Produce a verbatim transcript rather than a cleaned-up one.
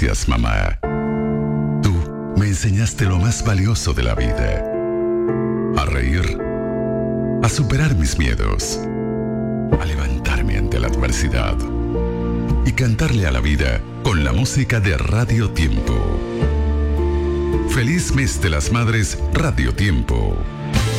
Gracias, mamá. Tú me enseñaste lo más valioso de la vida. A reír, a superar mis miedos, a levantarme ante la adversidad y cantarle a la vida con la música de Radio Tiempo. Feliz mes de las Madres, Radio Tiempo.